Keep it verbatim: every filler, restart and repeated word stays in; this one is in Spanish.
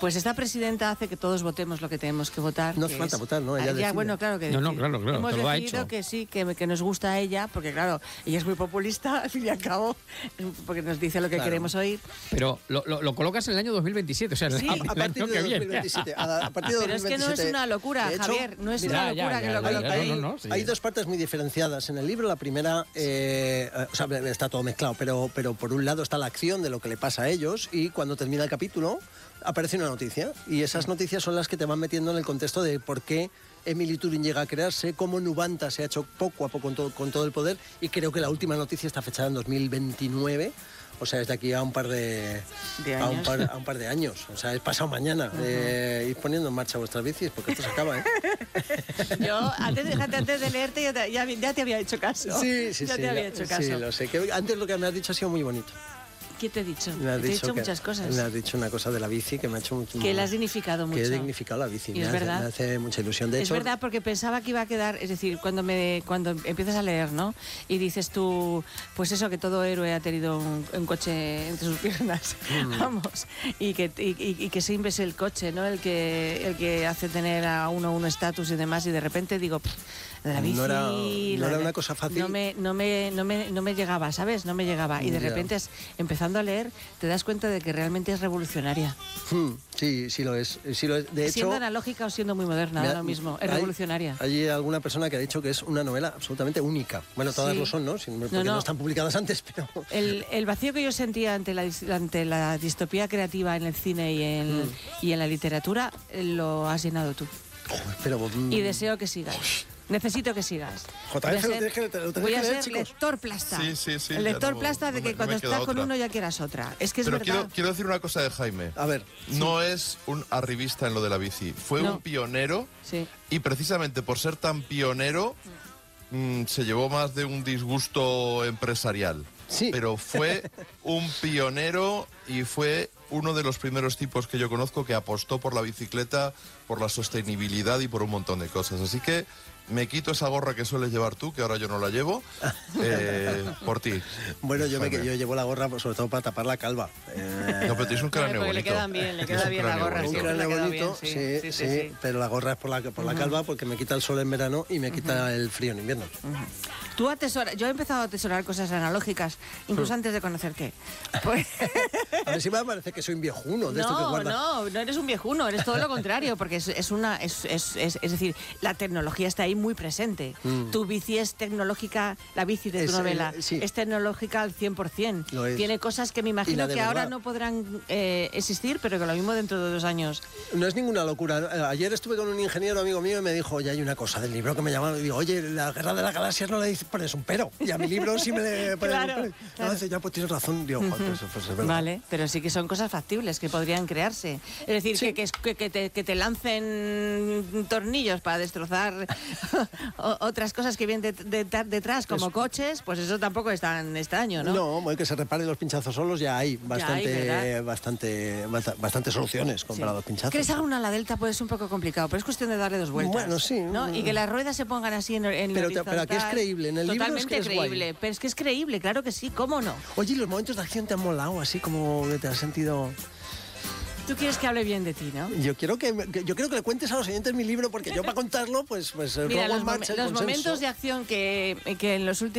Pues esta presidenta hace que todos votemos lo que tenemos que votar. No hace falta es, votar, ¿no? Ella ya, decide. bueno, claro que No, no, claro, claro, hemos te lo ha decidido hecho. que sí, que, que nos gusta a ella, porque claro, ella es muy populista, al fin y al cabo, porque nos dice lo que Claro. queremos oír. Pero lo, lo, lo colocas en el año dos mil veintisiete, o sea, en Sí. el, A el partir año de que viene. dos mil veintisiete. A, a partir de Pero es que no es dos mil veintisiete. una locura, De hecho, Javier, no es mira, una Ya, ya, locura ya, que lo ya, ya, coloque ahí. no, no, no, sí. Hay dos partes muy diferenciadas en el libro. La primera, eh, o sea, está todo mezclado, pero, pero por un lado está la acción de lo que le pasa a ellos y cuando termina el capítulo aparece una noticia y esas noticias son las que te van metiendo en el contexto de por qué Emily Turing llega a crearse, cómo Nubanta se ha hecho poco a poco con todo, con todo el poder y creo que la última noticia está fechada en dos mil veintinueve. O sea, es de aquí a un par de, De a un años. par, a un par de años. O sea, es pasado mañana. Eh, ir poniendo en marcha vuestras bicis porque esto se acaba, ¿eh? Yo, antes, fíjate, antes de leerte, ya te, ya, ya te había hecho caso. Sí, sí, ya sí. te había lo- hecho caso. Sí, lo sé. Que antes lo que me has dicho ha sido muy bonito. ¿Qué te he dicho? Me has te he dicho dicho que- muchas cosas. Me has dicho una cosa de la bici que me ha hecho mucho. Que la has dignificado mucho. Que he dignificado la bici. Y me, es hace, verdad. me hace mucha ilusión. De Es hecho, verdad, porque pensaba que iba a quedar, es decir, cuando me cuando empiezas a leer, ¿no? Y dices tú, pues eso, que todo héroe ha tenido un, un coche entre sus piernas, Mm. vamos, y que y, y- y que siempre es el coche, ¿no? El que el que hace tener a uno un estatus y demás, y de repente digo, pff, la bici, No era- no la- era una cosa fácil. No me, no me, no me, no me llegaba, ¿sabes? No me llegaba. Y de Ya. repente, es- empezando a leer, te das cuenta de que realmente es revolucionaria. hmm, sí, sí lo es. Sí lo es. De hecho, siendo analógica o siendo muy moderna, me da ha- lo mismo. Es hay- revolucionaria. Hay alguna persona que ha dicho que es una novela absolutamente única. Bueno, todas Sí. lo son, ¿no? Sin- Porque No, no, no. están publicadas antes, pero... El, el vacío que yo sentía ante la, dis- ante la distopía creativa en el cine y en, Mm. y en la literatura, eh, lo has llenado tú. pero mm, Y deseo que sigas. Necesito que sigas. J Voy a F, lo ser- tienes que- te lo tenéis voy a que leer, ser chicos. lector plasta. Sí, sí, sí, El ya lector no- plasta no de me- que no cuando me queda estás con otra. uno ya quieras otra. Es que es Pero verdad. quiero, quiero decir una cosa de Jaime. A ver, No es un arribista en lo de la bici. Fue No. un pionero Sí. y precisamente por ser tan pionero mm, se llevó más de un disgusto empresarial. Sí. Pero fue un pionero y fue uno de los primeros tipos que yo conozco que apostó por la bicicleta, por la sostenibilidad y por un montón de cosas. Así que me quito esa gorra que sueles llevar tú, que ahora yo no la llevo, eh, por ti. bueno, yo, me, Jaime. yo llevo la gorra pues, sobre todo para tapar la calva. Eh, No, pero tienes un cráneo porque le bonito. quedan bien, le queda Tienes un bien la cráneo gorra, bonito. un siempre le cráneo ha quedado bonito, bien, sí, sí, sí, sí, sí. pero la gorra es por la, por la calva porque me quita el sol en verano y me quita el frío en invierno. Tú atesoras, yo he empezado a atesorar cosas analógicas, incluso antes de conocer qué. Pues, A ver si me parece que soy un viejuno de esto que no, guarda. no, no eres un viejuno, eres todo lo contrario, porque es, es una, es, es, es, es decir, la tecnología está ahí muy presente. Tu bici es tecnológica, la bici de tu Es, eh, novela sí. es tecnológica al cien por ciento. Lo es. Tiene cosas que me Y imagino la de que ahora verdad. no podrán eh, existir, pero que lo mismo dentro de dos años. No es ninguna locura. Eh, Ayer estuve con un ingeniero amigo mío y me dijo, oye, hay una cosa del libro que me llamaron. Y digo, oye, la guerra de las galaxias no le dices, pones un pero. Y a mi libro sí me le pones Claro, un pero. claro. No, dice, ya, pues tienes razón. Digo, joder, pues, pues es verdad. Vale, pero sí que son cosas factibles que podrían crearse. Es decir, Sí. que, que, es- que- que te, que te lancen tornillos para destrozar o- otras cosas que vienen de- de- de- detrás, como Es- coches, pues eso tampoco es tan extraño, ¿no? No, bueno, que se reparen los pinchazos solos, ya hay bastante, ¿verdad? bastante, basta- bastante soluciones Sí. comparado a los pinchazos. Que les haga una a la delta puede ser un poco complicado, pero es cuestión de darle dos vueltas. Bueno, sí. ¿no? Y que las ruedas se pongan así en, en Pero la te- pero aquí es horizontal. creíble, en el libro es Totalmente que es guay. creíble, pero es que es creíble, claro que sí, ¿cómo no? Oye, ¿y los momentos de acción te han molado? Así como que te has sentido... Tú quieres que hable bien de ti, ¿no? Yo quiero que, que- yo quiero que le cuentes a los oyentes mi libro, porque yo para contarlo, pues, pues Mira, robo los, en marcha momen- el los consenso. momentos de acción que, que en los últimos